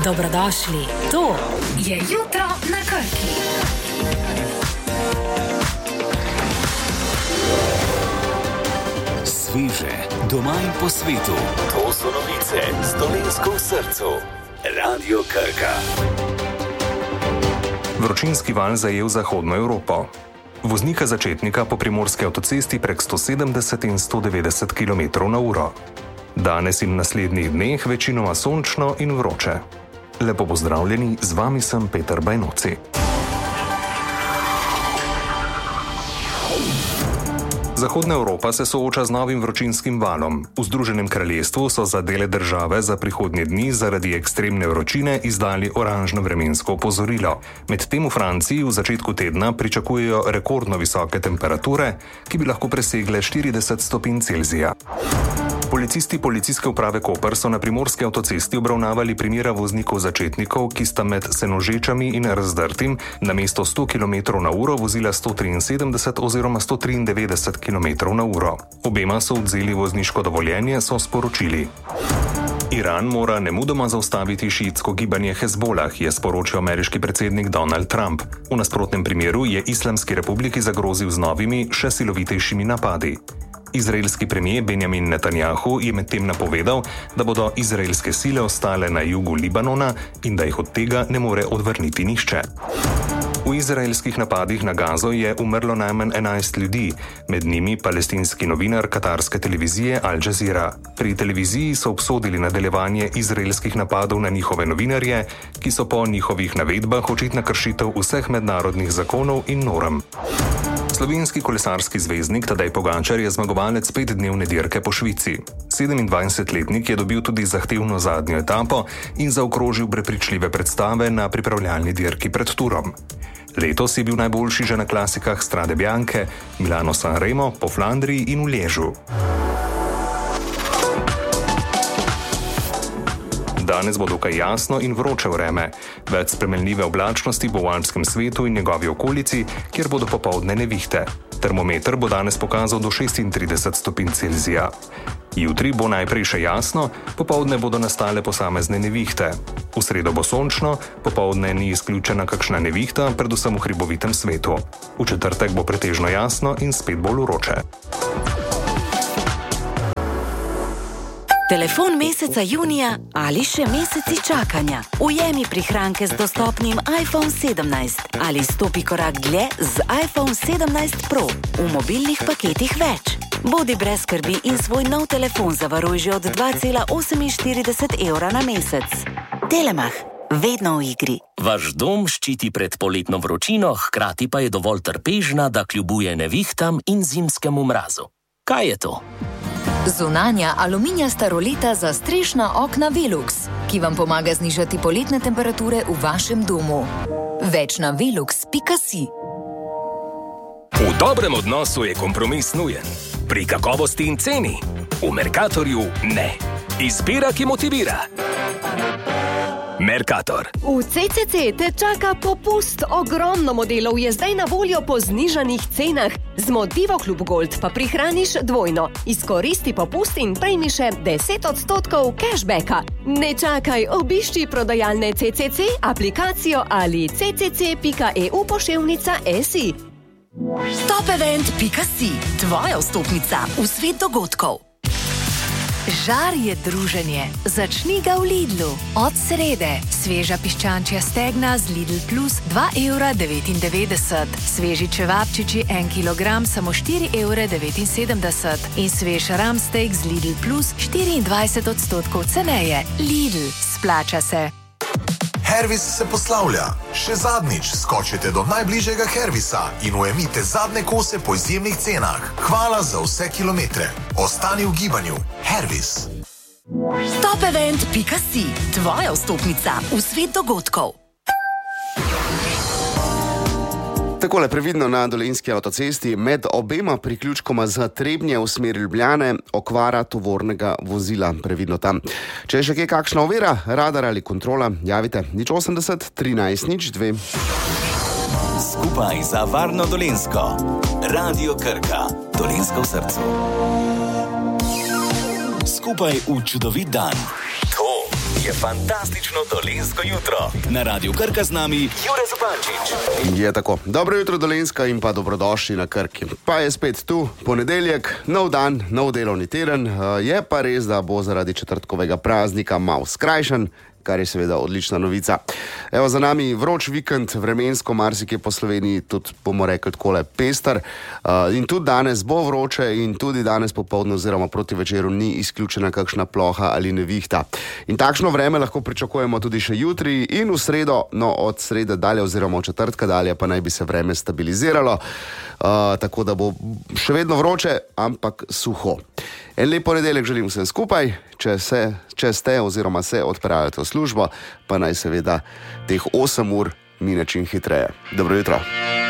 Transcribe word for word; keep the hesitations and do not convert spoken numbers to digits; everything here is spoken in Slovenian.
Dobrodošli. To je Jutro na Krki. Sveže, doma in po svetu. To so novice z Dolenjsko v srcu. Radio Krka. Vročinski val zajel zahodno Evropo. Voznika začetnika po primorski avtocesti prek sto sedemdeset in sto devetdeset kilometrov na uro. Danes in naslednjih dneh večinoma sončno in vroče. Lepo pozdravljeni, z vami sem Peter Bajnoci. Zahodna Evropa se sooča z novim vročinskim valom. V Združenem kraljestvu so za dele države za prihodnje dni zaradi ekstremne vročine izdali oranžno vremensko opozorilo. Medtem v Franciji v začetku tedna pričakujejo rekordno visoke temperature, ki bi lahko presegle štirideset stopinj Celzija. Policisti Policijske uprave Koper so na primorski avtocesti obravnavali primera voznikov začetnikov, ki sta med Senožečami in Razdrtim namesto sto kilometrov na uro vozila sto triinsedemdeset oziroma sto triindevetdeset kilometrov na uro. Obema so odzeli vozniško dovoljenje, so sporočili. Iran mora nemudoma zaustaviti šiitsko gibanje Hezbolah, je sporočil ameriški predsednik Donald Trump. V nasprotnem primeru je Islamski republiki zagrozil z novimi, še silovitejšimi napadi. Izraelski premijer Benjamin Netanjahu je medtem napovedal, da bodo izraelske sile ostale na jugu Libanona in da jih od tega ne more odvrniti nihče. V izraelskih napadih na Gazo je umrlo najmanj enajst ljudi, med njimi palestinski novinar katarske televizije Al Jazeera. Pri televiziji so obsodili nadaljevanje izraelskih napadov na njihove novinarje, ki so po njihovih navedbah očitna kršitev vseh mednarodnih zakonov in norm. Slovenski kolesarski zvezdnik Tadej Pogačar je zmagovalec petdnevne dirke po Švici. sedemindvajsetletnik je dobil tudi zahtevno zadnjo etapo in zaokrožil prepričljive predstave na pripravljalni dirki pred Turom. Letos je bil najboljši že na klasikah Strade Bianche, Milano-San Remo, po Flandriji in v Ležu. Danes bo dokaj jasno in vroče vreme. Več spremenljive oblačnosti bo v alpskem svetu in njegovi okolici, kjer bodo popoldne nevihte. Termometer bo danes pokazal do šestintrideset stopinj Celzija. Jutri bo najprej še jasno, popoldne bodo nastale posamezne nevihte. V sredo bo sončno, popoldne ni izključena kakšna nevihta, predvsem v hribovitem svetu. V četrtek bo pretežno jasno in spet bolj vroče. Telefon meseca junija ali še meseci čakanja. Ujemi prihranke z dostopnim iPhone sedemnajst ali stopi korak dlje z iPhone sedemnajst Pro v mobilnih paketih več. Bodi brez skrbi in svoj nov telefon zavaruj že od dva cela oseminštirideset evra na mesec. Telemach, vedno v igri. Vaš dom ščiti pred poletno vročino, hkrati pa je dovolj trpežna, da kljubuje nevihtam in zimskemu mrazu. Kaj je to? Zunanja aluminijasta roleta za strešna okna Velux, ki vam pomaga znižati poletne temperature v vašem domu. Več na velux pika si. V dobrem odnosu je kompromis nujen. Pri kakovosti in ceni. V Mercatorju ne. Izbira, ki motivira. Mercator. V C C C te čaka popust. Ogromno modelov je zdaj na voljo po znižanih cenah. Z Motivo Klub Gold pa prihraniš dvojno. Izkoristi popust in prejmi še deset odstotkov cashbacka. Ne čakaj, obišči prodajalne C C C, aplikacijo ali c c c pika e u poševnica si. Topevent pika si, tvoja vstopnica v svet dogodkov. Žar je druženje. Začni ga v Lidlu. Od srede. Sveža piščančja stegna z Lidl Plus dva evra devetindevetdeset. Sveži čevapčiči en kilogram samo štiri evre devetinsedemdeset. In svež ramsteak z Lidl Plus štiriindvajset odstotkov ceneje. Lidl. Splača se. Hervis se poslavlja. Še zadnjič skočite do najbližjega Hervisa in ujemite zadnje kose po izjemnih cenah. Hvala za vse kilometre. Ostani v gibanju. Hervis. Topevent pika si, tvoja vstopnica v svet dogodkov. Takole previdno na Dolenjski avtocesti med obema priključkoma za Trebnje v smeri Ljubljane okvara tovornega vozila. Previdno tam. Če je še kje kakšna ovira, radar ali kontrola, javite nič osemdeset trinajst nič dve. Skupaj za varno Dolenjsko. Radio Krka. Dolenjsko v srcu. Skupaj v čudovit dan. To je fantastično dolenjsko jutro. Na Radiu Krka z nami Jure Zupančič. Je tako. Dobro jutro Dolenjska in pa dobrodošli na Krki. Pa je spet tu, ponedeljek, nov dan, nov delovni teden. Je pa res, da bo zaradi četrtkovega praznika malo skrajšan, kar je seveda odlična novica. Evo, za nami vroč vikend, vremensko marsikje po Sloveniji, tudi bomo rekli takole pester. Uh, in tudi danes bo vroče in tudi danes popoldne oziroma proti večeru ni izključena kakšna ploha ali nevihta. In takšno vreme lahko pričakujemo tudi še jutri in v sredo, no od srede dalje oziroma od četrtka dalje pa naj bi se vreme stabiliziralo. Uh, tako da bo še vedno vroče, ampak suho. En lep ponedeljek želim vsem skupaj, če, se, če ste oziroma se odpravljate v službo, pa naj seveda teh osem ur mine čim hitreje. Dobro jutro.